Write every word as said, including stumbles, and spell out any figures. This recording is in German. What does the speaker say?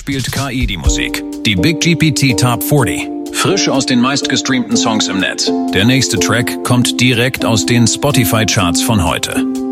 spielt K I die Musik. Die Big G P T Top vierzig. Frisch aus den meistgestreamten Songs im Netz. Der nächste Track kommt direkt aus den Spotify-Charts von heute.